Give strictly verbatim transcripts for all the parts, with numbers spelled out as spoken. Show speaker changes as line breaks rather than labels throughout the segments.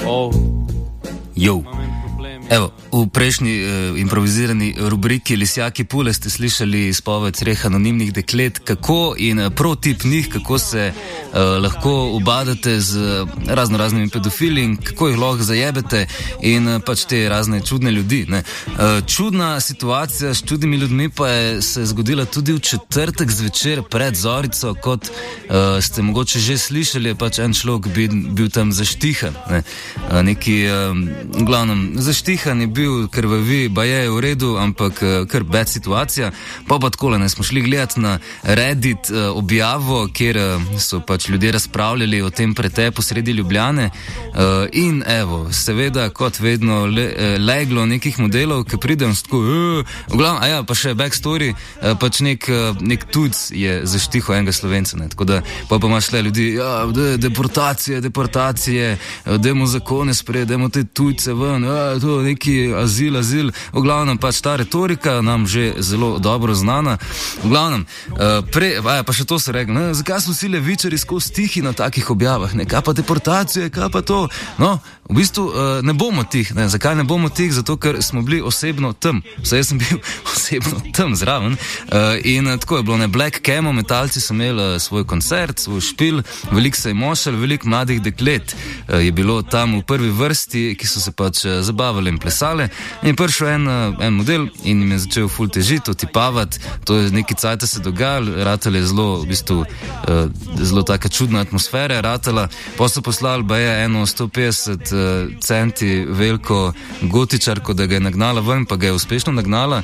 Oh.
Jo. Evo, v prejšnji uh, improvizirani rubriki Lisjaki Pule ste slišali izpoved treh anonimnih deklet, kako in uh, protip njih, kako se uh, lahko ubadate z uh, razno raznimi pedofili in kako jih lahko zajebete in uh, pač te razne čudne ljudi. Ne. Uh, čudna situacija s čudnimi ljudmi pa je se zgodila tudi v četrtek zvečer pred Zorico, kot uh, ste mogoče že slišali, je pač en človek bil, bil tam zaštihan. Ne. Uh, neki, uh, v glavnem, zaštihan je bil, ker vi baje je v redu, ampak kar bad situacija. Pa pa takole, ne, smo šli gledati na Reddit uh, objavo, kjer uh, so pač ljudje razpravljali o tem pretepu sredi Ljubljane uh, in evo, seveda, kot vedno, le, uh, leglo nekih modelov, ki pridem s tako, uh, v glavnem, a ja, pa še backstory, uh, pač nek, uh, nek tujc je zaštihal enega Slovenca, ne, tako da pa pa imaš le ljudi, ja, de, deportacije, deportacije, uh, dajmo zakone spred, dajmo te tujce ven, ja, to neki azil, azil, v glavnem pač ta retorika nam že zelo dobro znana. V glavnem, uh, pre, vaja, pa še to se rekel, ne, zakaj so vsi levičari skozi tihi na takih objavah, ne, kaj pa deportacije, kaj pa to, no, v bistvu uh, ne bomo tih, ne, zakaj ne bomo tih, zato ker smo bili osebno tam, vse jaz sem bil osebno tam zraven uh, in uh, tako je bilo, ne, Black Camo, metalci so imeli uh, svoj koncert, svoj špil, veliko se je mošel, veliko mladih deklet uh, je bilo tam v prvi vrsti, ki so se pač uh, zabavali in plesale in je prišel en, en model in jim je začel ful težiti, otipavati, to je neki cajt se dogajalo, ratala je zelo, v bistvu, uh, zelo taka čudna atmosfera, ratala, pa so poslali baje eno sto petdeset uh, centi veliko gotičarko, da ga je nagnala ven, pa ga je uspešno nagnala,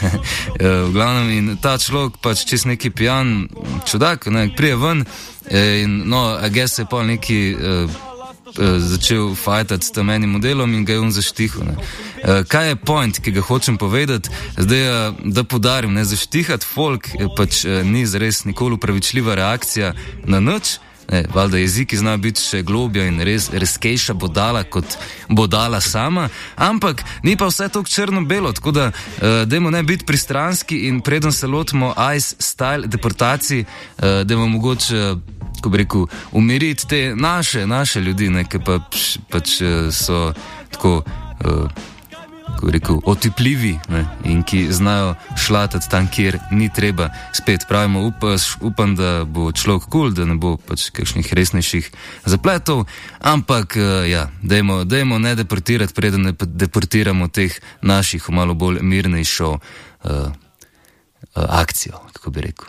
v glavnem in ta človek pač čist neki pijan čudak, ne, prije ven in no, I guess je pa neki uh, začel fajtati s tem enim modelom in ga je on zaštihal. Ne. Kaj je point, ki ga hočem povedati? Zdaj, da podarim, ne, zaštihati folk pač ni zares nikoli upravičljiva reakcija na nič, ne, valjda jeziki znajo biti še globja in res reskejša bodala kot bodala sama, ampak ni pa vse to črno-belo, tako da uh, dajmo ne biti pristranski in preden se lotimo ice style deportacij, uh, dajmo mogoče ko bi rekel, umiriti te naše, naše ljudi, ne, ki pa, pač so tako, uh, ko bi rekel, otipljivi, ne, in ki znajo šlatati tam, kjer ni treba. Spet pravimo, upaš, upam, da bo človek kul, da ne bo pač kakšnih resnejših zapletov, ampak uh, ja, dajmo, dajmo ne deportirati, preden ne deportiramo teh naših malo bolj mirnejšo uh, uh, akcijo, kako bi rekel.